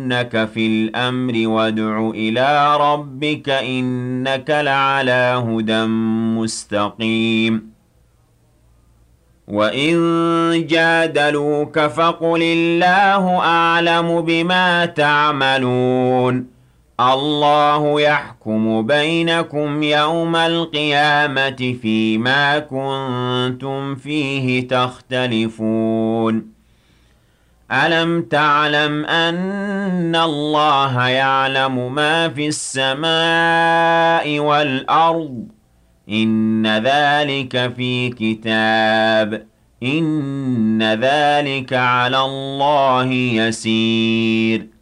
ينازعنك في الأمر وادع إلى ربك إنك لعلى هدى مستقيم وَإِن جَادَلُوكَ فَقُلِ اللَّهُ أَعْلَمُ بِمَا تَعْمَلُونَ اللَّهُ يَحْكُمُ بَيْنَكُمْ يَوْمَ الْقِيَامَةِ فِيمَا كُنتُمْ فِيهِ تَخْتَلِفُونَ أَلَمْ تَعْلَمْ أَنَّ اللَّهَ يَعْلَمُ مَا فِي السَّمَاءِ وَالْأَرْضِ إِنَّ ذَلِكَ فِي كِتَابٍ إِنَّ ذَلِكَ عَلَى اللَّهِ يَسِيرٌ